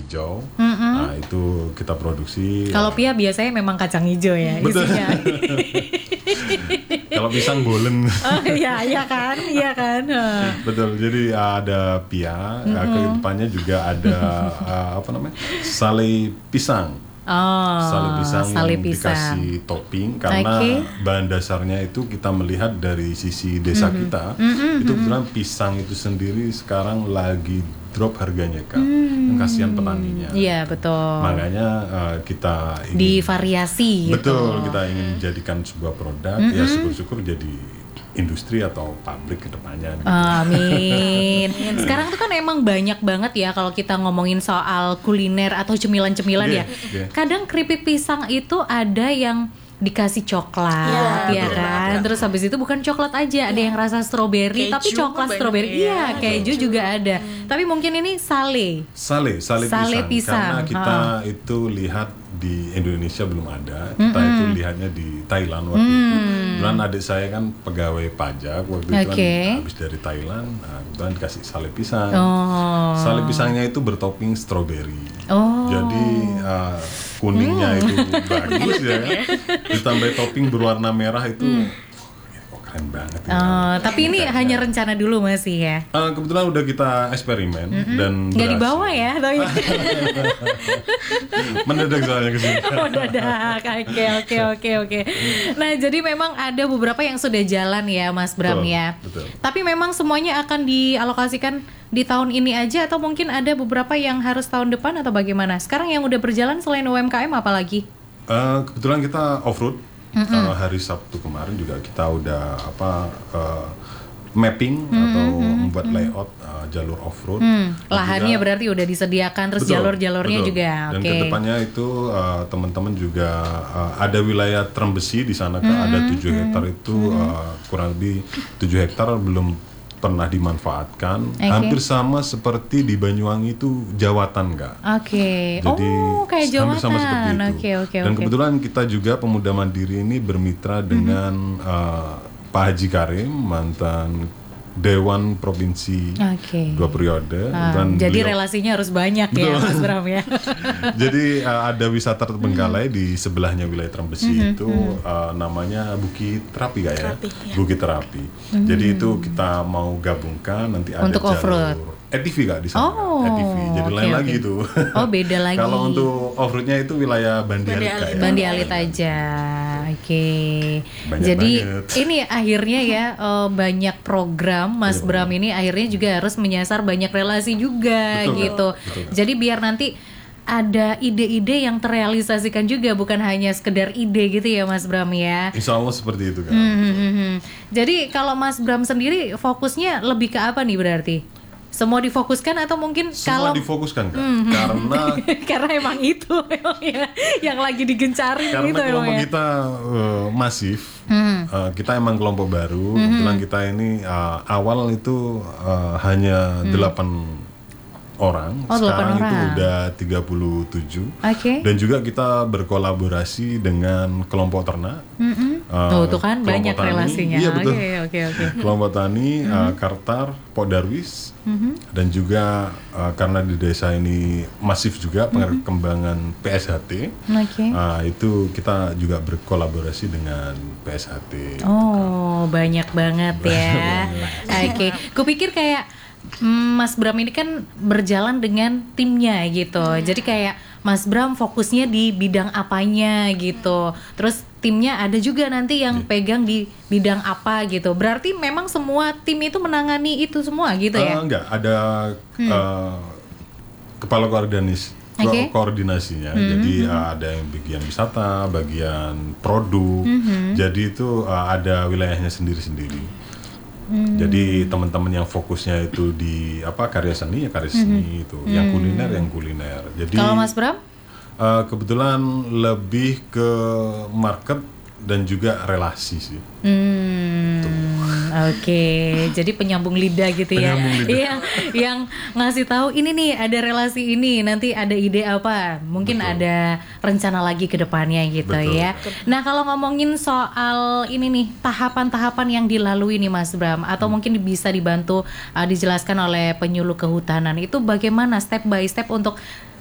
hijau. Nah, itu kita produksi. Kalau pia biasanya memang kacang hijau ya isinya. Kalau pisang bolen. Oh iya kan. Betul. Jadi ada pia, ke depannya juga ada sale pisang. Sale pisang dikasih topping karena bahan dasarnya itu kita melihat dari sisi desa kita. Itu kebetulan pisang itu sendiri sekarang lagi drop harganya Kak. Kasihan petaninya. Iya betul. Makanya kita ingin divariasi gitu. Betul, kita ingin jadikan sebuah produk ya syukur-syukur jadi industri atau pabrik kedepannya gitu. Amin. Sekarang tuh kan emang banyak banget ya kalau kita ngomongin soal kuliner atau cemilan-cemilan ya. Kadang keripik pisang itu ada yang dikasih coklat, ya kan. Terus habis itu bukan coklat aja, ada yang rasa stroberi, tapi coklat stroberi. Iya, keju juga ada. Tapi mungkin ini sale pisang. Karena kita itu lihat di Indonesia belum ada, kita itu lihatnya di Thailand waktu itu. Kebetulan adik saya kan pegawai pajak waktu itu kan habis dari Thailand, kebetulan dikasih sale pisang. Sale pisangnya itu bertopping stroberi. Jadi kuningnya itu bagus ya, ditambah topping berwarna merah itu. Keren banget. Tapi ini hanya rencana dulu masih ya? Kebetulan udah kita eksperimen dan nggak dibawa ya? Mendadak soalnya kesini. Mendadak, oke. Nah jadi memang ada beberapa yang sudah jalan ya Mas Bram ya. Betul. Tapi memang semuanya akan dialokasikan di tahun ini aja atau mungkin ada beberapa yang harus tahun depan atau bagaimana? Sekarang yang udah berjalan selain UMKM apa lagi? Kebetulan kita off-road. Hari Sabtu kemarin juga kita udah mapping atau membuat layout jalur off-road. Lahannya berarti udah disediakan, terus jalur-jalurnya juga. Dan kedepannya itu teman-teman juga ada wilayah Trembesi di sana ada 7 hektar itu kurang lebih 7 hektar belum pernah dimanfaatkan. Hampir sama seperti di Banyuwangi itu jawatan Kak. Jadi kayak jawatan. Hampir sama seperti itu. Dan kebetulan kita juga Pemuda Mandiri ini bermitra dengan Pak Haji Karim, mantan Dewan Provinsi 2 periode. Jadi relasinya harus banyak ya Mas Bram ya. Jadi ada wisata terbengkalai di sebelahnya wilayah Trembesi itu namanya Bukit Terapi Kak ya? Bukit Terapi. Jadi itu kita mau gabungkan nanti ada untuk off-road. ATV Kak di sana. ATV. Jadi lain lagi itu. Beda lagi. Kalau untuk off-roadnya itu wilayah Bandi Alit Kak ya. Bandi Alit aja. Jadi ini akhirnya ya banyak program Mas Bram ini akhirnya juga harus menyasar banyak relasi juga gitu. Jadi biar nanti ada ide-ide yang terrealisasikan juga, bukan hanya sekedar ide gitu ya Mas Bram ya. Insya Allah seperti itu kan. Jadi kalau Mas Bram sendiri fokusnya lebih ke apa nih berarti? Semua difokuskan atau mungkin semua difokuskan kan? Karena emang itu yang lagi digencarin karena gitu kelompok kita masif. Kita emang kelompok baru. Kebetulan kita ini awal itu hanya 8 orang. Sekarang itu udah 37. Dan juga kita berkolaborasi dengan kelompok ternak. Tuh kan banyak tani, relasinya. Iya betul. Oke. Kelompok tani, Kartar, Pok Darwis, dan juga karena di desa ini masif juga perkembangan PSHT. Itu kita juga berkolaborasi dengan PSHT. Banyak banget ya. Kupikir kayak Mas Bram ini kan berjalan dengan timnya gitu. Jadi kayak Mas Bram fokusnya di bidang apanya gitu. Terus timnya ada juga nanti yang pegang di bidang apa gitu. Berarti memang semua tim itu menangani itu semua gitu ya? Enggak, ada kepala koordinasinya. Jadi ada yang bagian wisata, bagian produk. Jadi itu ada wilayahnya sendiri-sendiri. Jadi teman-teman yang fokusnya itu di karya seni itu, yang kuliner. Jadi kalau Mas Bram? Kebetulan lebih ke market dan juga relasi sih. Jadi penyambung lidah gitu ya. Yang ngasih tahu ini nih ada relasi ini, nanti ada ide apa, mungkin ada rencana lagi ke depannya gitu ya. Nah kalau ngomongin soal ini nih tahapan-tahapan yang dilalui nih Mas Bram, atau mungkin bisa dibantu dijelaskan oleh penyuluh kehutanan itu bagaimana step by step untuk